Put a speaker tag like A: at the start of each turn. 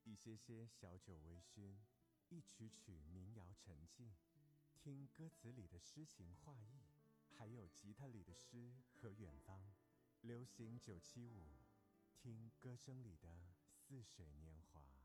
A: 一些些小酒微醺，一曲曲民谣沉静，听歌词里的诗情画意，还有吉他里的诗和远方。流行975，听歌声里的似水年华。